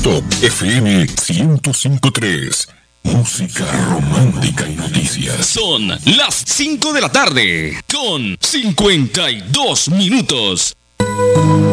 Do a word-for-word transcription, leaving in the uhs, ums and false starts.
Top F M ciento cinco punto tres. Música romántica y noticias. Son las cinco de la tarde con cincuenta y dos minutos.